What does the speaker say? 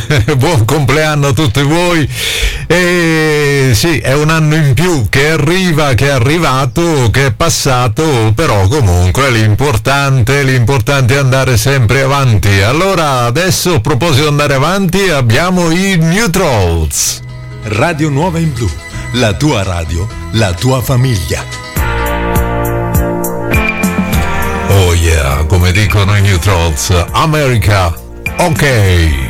buon compleanno a tutti voi. E sì, è un anno in più che arriva, che è arrivato, che è passato, però comunque l'importante è andare sempre avanti. Allora adesso, a proposito di andare avanti, abbiamo i Neutrals. Radio Nuova in Blu, la tua radio, la tua famiglia. Oh yeah, come dicono i Neutrals, America, ok.